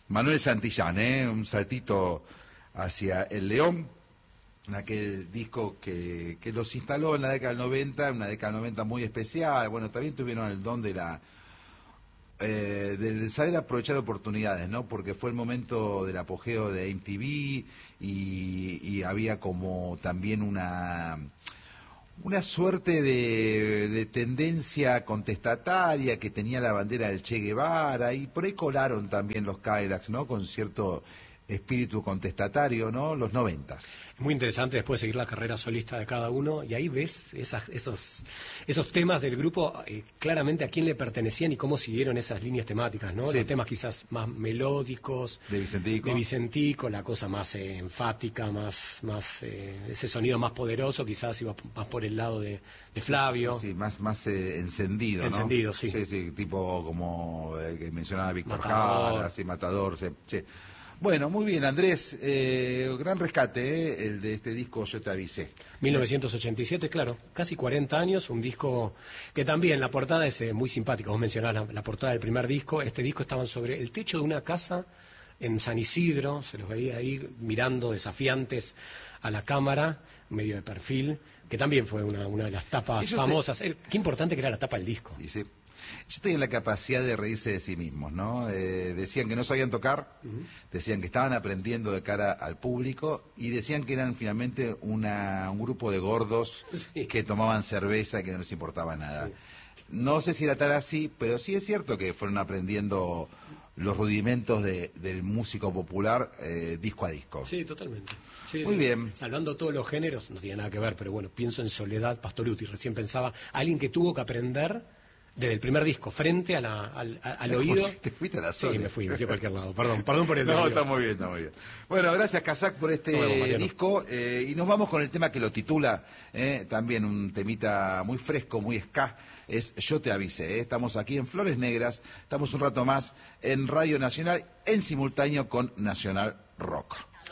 Manuel Santillán, un saltito hacia El León, aquel disco que los instaló en la década del 90, una década del 90 muy especial. Bueno, también tuvieron el don de del saber aprovechar oportunidades, ¿no? Porque fue el momento del apogeo de MTV y había como también una suerte de tendencia contestataria que tenía la bandera del Che Guevara, y por ahí colaron también los Cadillacs, ¿no? Con cierto espíritu contestatario, ¿no? Los 90s. Es muy interesante después seguir la carrera solista de cada uno, y ahí ves esos temas del grupo, claramente a quién le pertenecían y cómo siguieron esas líneas temáticas, ¿no? Sí. Los temas quizás más melódicos, de Vicentico, la cosa más enfática, más ese sonido más poderoso, quizás iba más por el lado de Flavio. Sí, más encendido, ¿no? Encendido, sí. Sí, tipo como que mencionaba Víctor Matador. Jara, sí, Matador, sí. Bueno, muy bien, Andrés, gran rescate, el de este disco Yo Te Avisé. 1987, claro, casi 40 años, un disco que también la portada es muy simpática. Vos mencionás la portada del primer disco. Este disco estaban sobre el techo de una casa en San Isidro, se los veía ahí mirando desafiantes a la cámara, medio de perfil, que también fue una de las tapas famosas. Qué importante que era la tapa del disco. Dice, ellos tenían la capacidad de reírse de sí mismos, ¿no? Decían que no sabían tocar, decían que estaban aprendiendo de cara al público, y decían que eran finalmente un grupo de gordos que tomaban cerveza y que no les importaba nada. Sí. No sé si era tal así, pero sí es cierto que fueron aprendiendo los rudimentos del músico popular disco a disco. Sí, totalmente. Sí, muy bien. Salvando todos los géneros, no tiene nada que ver, pero bueno, pienso en Soledad Pastorutti. Recién pensaba, alguien que tuvo que aprender desde el primer disco, frente al oído. ¿Te fuiste a la zona? Sí, me fui a cualquier lado. Perdón por el No, está muy bien. Bueno, gracias, Kazak, por este disco. Y nos vamos con el tema que lo titula, también un temita muy fresco, muy ska, es Yo Te Avisé. Estamos aquí en Flores Negras, estamos un rato más en Radio Nacional, en simultáneo con Nacional Rock.